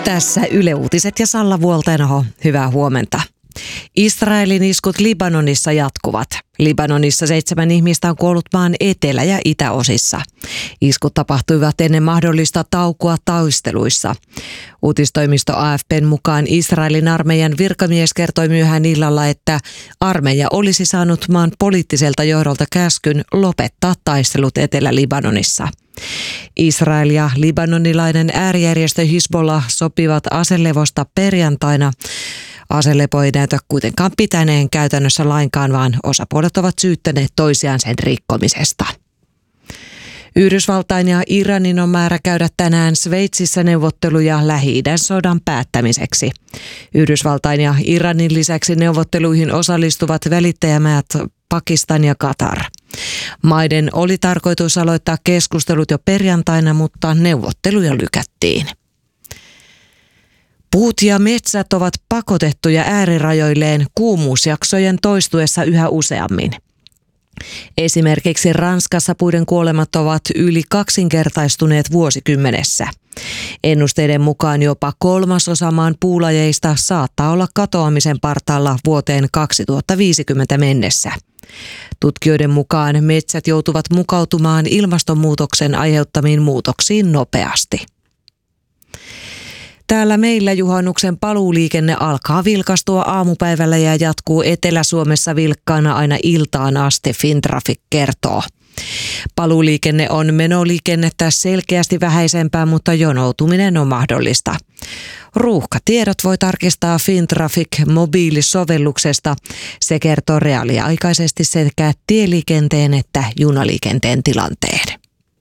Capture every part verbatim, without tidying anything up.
Tässä Yle Uutiset ja Salla Vuoltenho. Hyvää huomenta. Israelin iskut Libanonissa jatkuvat. Libanonissa seitsemän ihmistä on kuollut maan etelä- ja itäosissa. Iskut tapahtuivat ennen mahdollista taukoa taisteluissa. Uutistoimisto A F P:n mukaan Israelin armeijan virkamies kertoi myöhään illalla, että armeija olisi saanut maan poliittiselta johdolta käskyn lopettaa taistelut Etelä-Libanonissa. Israel ja libanonilainen äärijärjestö Hizbollah sopivat aselevosta perjantaina. Aselepo ei näytä kuitenkaan pitäneen käytännössä lainkaan, vaan osapuolet ovat syyttäneet toisiaan sen rikkomisesta. Yhdysvaltain ja Iranin on määrä käydä tänään Sveitsissä neuvotteluja Lähi-idän sodan päättämiseksi. Yhdysvaltain ja Iranin lisäksi neuvotteluihin osallistuvat välittäjämaat Pakistan ja Katar. Maiden oli tarkoitus aloittaa keskustelut jo perjantaina, mutta neuvotteluja lykättiin. Puut ja metsät ovat pakotettuja äärirajoilleen kuumuusjaksojen toistuessa yhä useammin. Esimerkiksi Ranskassa puiden kuolemat ovat yli kaksinkertaistuneet vuosikymmenessä. Ennusteiden mukaan jopa kolmasosa maan puulajeista saattaa olla katoamisen partaalla vuoteen kaksituhattaviisikymmentä mennessä. Tutkijoiden mukaan metsät joutuvat mukautumaan ilmastonmuutoksen aiheuttamiin muutoksiin nopeasti. Täällä meillä juhannuksen paluuliikenne alkaa vilkastua aamupäivällä ja jatkuu Etelä-Suomessa vilkkaana aina iltaan asti, Fintraffic kertoo. Paluuliikenne on menoliikennettä selkeästi vähäisempää, mutta jonoutuminen on mahdollista. Ruuhkatiedot voi tarkistaa Fintraffic mobiilisovelluksesta. Se kertoo reaaliaikaisesti sekä tieliikenteen että junaliikenteen tilanteen.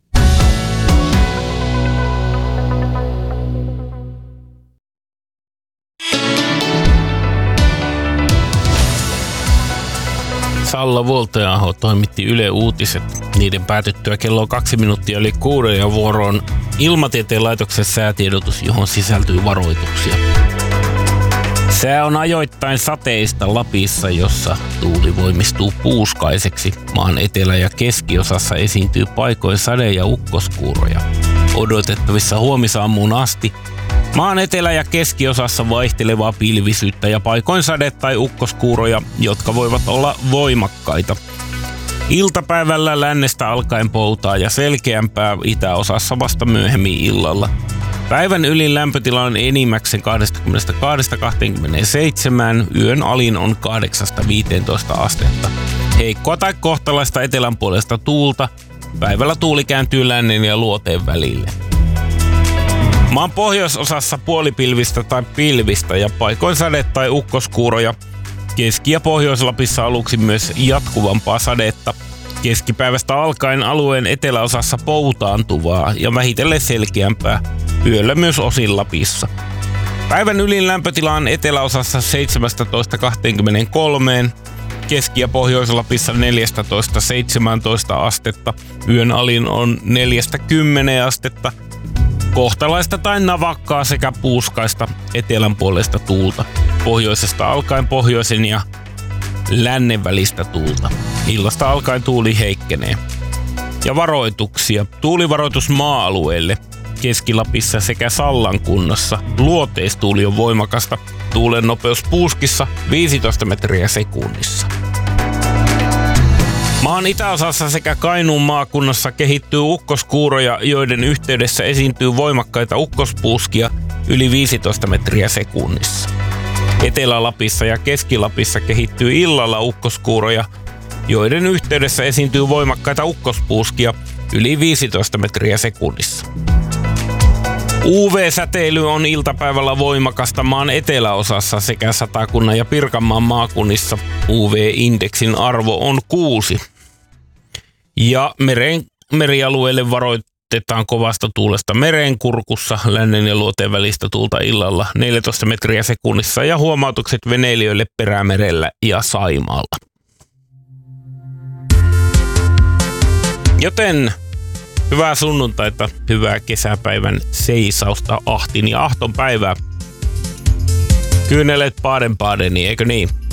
Salla Vuoltenho toimitti Yle Uutiset. Niiden päätyttyä kello kaksi minuuttia yli kuuden ja vuoroon Ilmatieteen laitoksen säätiedotus, johon sisältyy varoituksia. Sää on ajoittain sateista Lapissa, jossa tuuli voimistuu puuskaiseksi. Maan etelä- ja keskiosassa esiintyy paikoin sade- ja ukkoskuuroja. Odotettavissa huomisaamuun asti maan etelä- ja keskiosassa vaihtelevaa pilvisyyttä ja paikoin sade- tai ukkoskuuroja, jotka voivat olla voimakkaita. Iltapäivällä lännestä alkaen poutaa ja selkeämpää itäosassa vasta myöhemmin illalla. Päivän ylin lämpötila on enimmäkseen kaksikymmentäkaksi kaksikymmentäseitsemän, yön alin on kahdeksasta viiteentoista astetta. Heikkoa tai kohtalaista etelän puolesta tuulta, päivällä tuuli kääntyy lännen ja luoteen välille. Maan pohjoisosassa puolipilvistä tai pilvistä ja paikoin sade- tai ukkoskuuroja. Keski- ja Pohjois-Lapissa aluksi myös jatkuvampaa sadetta. Keskipäivästä alkaen alueen eteläosassa poutaantuvaa ja vähitellen selkeämpää. Yöllä myös osin Lapissa. Päivän ylin lämpötila on eteläosassa seitsemästätoista kaksikymmentäkolme, Keski- ja Pohjois-Lapissa neljästätoista seitsemääntoista astetta. Yön alin on neljästä kymmeneen astetta. Kohtalaista tai navakkaa sekä puuskaista etelän puolesta tuulta. Pohjoisesta alkaen pohjoisen ja lännen välistä tuulta. Illasta alkaen tuuli heikkenee. Ja varoituksia. Tuulivaroitus maa-alueelle. Keski-Lapissa sekä Sallan kunnassa. Luoteistuuli on voimakasta. Tuulen nopeus puuskissa viisitoista metriä sekunnissa. Maan itäosassa sekä Kainuun maakunnassa kehittyy ukkoskuuroja, joiden yhteydessä esiintyy voimakkaita ukkospuuskia yli viisitoista metriä sekunnissa. Etelä-Lapissa ja Keski-Lapissa kehittyy illalla ukkoskuuroja, joiden yhteydessä esiintyy voimakkaita ukkospuuskia yli viisitoista metriä sekunnissa. U V-säteily on iltapäivällä voimakasta maan eteläosassa sekä Satakunnan ja Pirkanmaan maakunnissa. U V-indeksin arvo on kuusi. Ja meren, merialueelle varoitetaan kovasta tuulesta Merenkurkussa, lännen ja luoteen välistä tuulta illalla neljätoista metriä sekunnissa ja huomautukset veneilijöille Perämerellä ja Saimaalla. Joten hyvää sunnuntaita, hyvää kesäpäivän seisausta, ahtin ja ahton päivää. Kyynelet Baden-Badeniin, eikö niin?